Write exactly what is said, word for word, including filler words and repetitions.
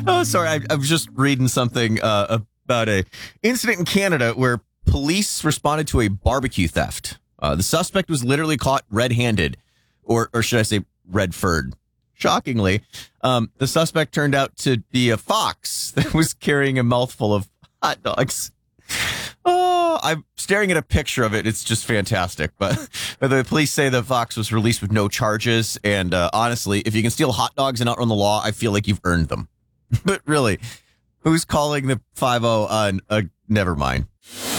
Oh, sorry. I, I was just reading something uh, about a incident in Canada where police responded to a barbecue theft. Uh, the suspect was literally caught red-handed, or or should I say red-furred. Shockingly, um, the suspect turned out to be a fox that was carrying a mouthful of hot dogs. Oh, I'm staring at a picture of it. It's just fantastic. But, but the police say the fox was released with no charges. And uh, honestly, if you can steal hot dogs and not run the law, I feel like you've earned them. But really, who's calling the five oh? Uh, uh, never mind.